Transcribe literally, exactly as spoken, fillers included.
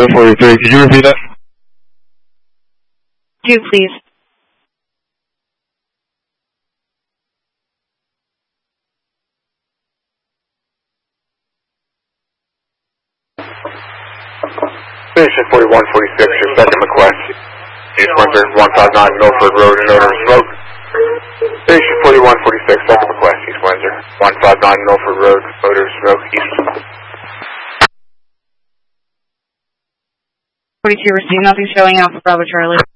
Charlie forty-three, could you repeat that? Do please. Station forty-one forty-six, your second request. East Windsor, one five nine Milford Road, an odor of smoke. Station forty-one forty-six, second request, East Windsor, one five nine Milford Road, odor of smoke, East. forty-two, receive nothing showing Alpha Bravo Charlie.